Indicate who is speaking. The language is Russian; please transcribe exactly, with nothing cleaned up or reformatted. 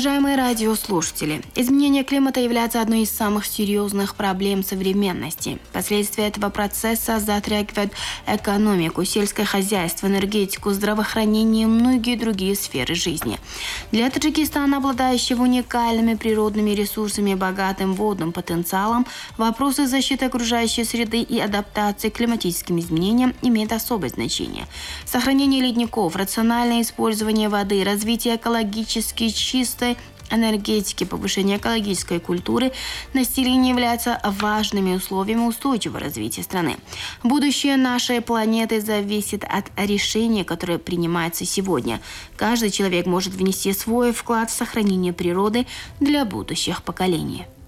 Speaker 1: Уважаемые радиослушатели, изменение климата является одной из самых серьезных проблем современности. Последствия этого процесса затрагивают экономику, сельское хозяйство, энергетику, здравоохранение и многие другие сферы жизни. Для Таджикистана, обладающего уникальными природными ресурсами и богатым водным потенциалом, вопросы защиты окружающей среды и адаптации к климатическим изменениям имеют особое значение. Сохранение ледников, рациональное использование воды, развитие экологически чистой энергетики, повышение экологической культуры населения являются важными условиями устойчивого развития страны. Будущее нашей планеты зависит от решений, которые принимаются сегодня. Каждый человек может внести свой вклад в сохранение природы для будущих поколений.